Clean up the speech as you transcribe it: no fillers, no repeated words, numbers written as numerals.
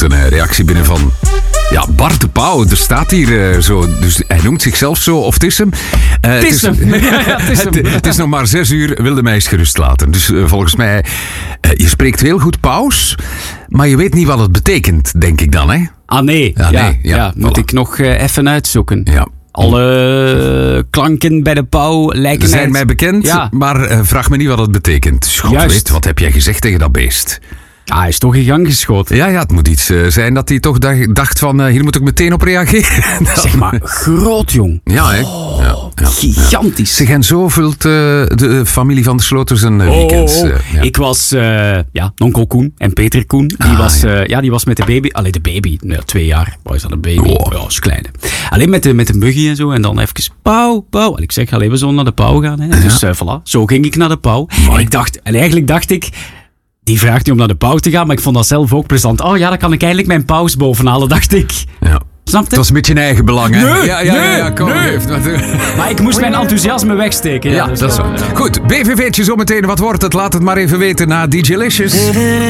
Een reactie binnen van... Ja, Bart de Pauw, er staat hier zo. Dus hij noemt zichzelf zo, of het is hem. Het is hem. Het is nog maar 6 uur, wilde mij eens gerust laten. Dus volgens mij, je spreekt heel goed Paus, maar je weet niet wat het betekent, denk ik dan, hè? Ah, nee. Ja, moet ik nog even uitzoeken. Ja. Alle klanken bij de pauw lijken... Zijn mij bekend, maar vraag me niet wat het betekent. Dus God weet, wat heb jij gezegd tegen dat beest? Ja, hij is toch in gang geschoten. Ja, het moet iets zijn dat hij toch dacht van... hier moet ik meteen op reageren. Zeg maar, groot jong. Ja, hè? Gigantisch. Zeg, en zo vult de familie van de Sloters een weekend. Ik was... onkel Koen en Peter Koen. Die was met de baby... Allee, de baby. 2 jaar. Wat is dat, een baby? Ja, is kleine. Alleen met de buggy en zo. En dan even pauw. En ik zeg, we zullen naar de pauw gaan. Hè. Dus voilà. Zo ging ik naar de pauw. En eigenlijk dacht ik... Die vraagt nu om naar de pauw te gaan, maar ik vond dat zelf ook plezant. Oh ja, dan kan ik eindelijk mijn paus bovenhalen, dacht ik. Ja. Snap je? Het was een beetje een eigen belang, hè? Nee, kom. Maar ik moest mijn enthousiasme wegsteken. Ja, dat is zo. Goed, BVV'tje zometeen. Wat wordt het? Laat het maar even weten na DJ Licious.